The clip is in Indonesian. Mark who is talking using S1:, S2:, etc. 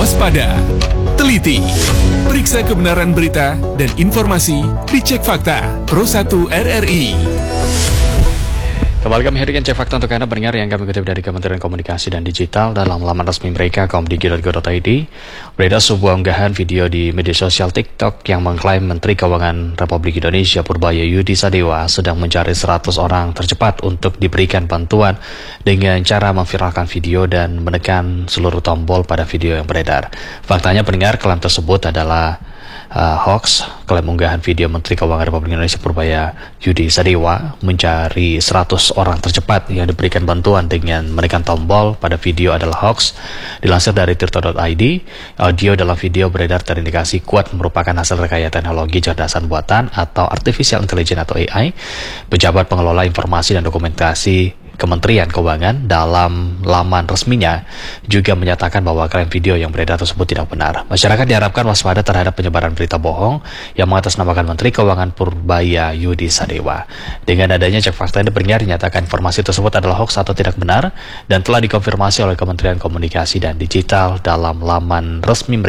S1: Waspada, teliti, periksa kebenaran berita dan informasi, dicek fakta. Pro1 RRI.
S2: Kembali kami hadirkan Cek Fakta untuk Anda pendengar yang kami kutip dari Kementerian Komunikasi dan Digital dalam laman resmi mereka komdigi.go.id. Beredar sebuah unggahan video di media sosial TikTok yang mengklaim Menteri Keuangan Republik Indonesia Purbaya Yudi Sadewa sedang mencari 100 orang tercepat untuk diberikan bantuan dengan cara memviralkan video dan menekan seluruh tombol pada video yang beredar. Faktanya pendengar, klaim tersebut adalah hoax. Klaim unggahan video Menteri Keuangan Republik Indonesia Purbaya Yudi Sadewa mencari 100 orang tercepat yang diberikan bantuan dengan menekan tombol pada video adalah hoax. Dilansir dari tirto.id, audio dalam video beredar terindikasi kuat merupakan hasil rekayasa teknologi cerdasan buatan atau artificial intelligence atau AI. Pejabat pengelola informasi dan dokumentasi Kementerian Keuangan dalam laman resminya juga menyatakan bahwa klaim video yang beredar tersebut tidak benar. Masyarakat diharapkan waspada terhadap penyebaran berita bohong yang mengatasnamakan Menteri Keuangan Purbaya Yudi Sadewa. Dengan adanya Cek Fakta ini pendengar dinyatakan informasi tersebut adalah hoax atau tidak benar dan telah dikonfirmasi oleh Kementerian Komunikasi dan Digital dalam laman resmi mereka